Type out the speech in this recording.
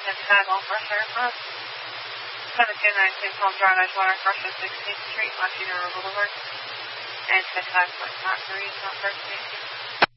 and tag on Fresh Air Front. 1719 Palm Drive, Edgewater, Fresh 16th Street, Montana Boulevard. And 10 tag, not green, not 1318.